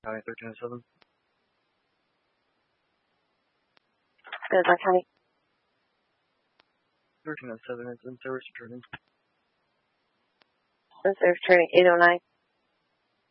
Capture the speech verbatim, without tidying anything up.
County, thirteen oh seven. Goodbye County. thirteen oh seven is in service returning. In service returning eight oh nine.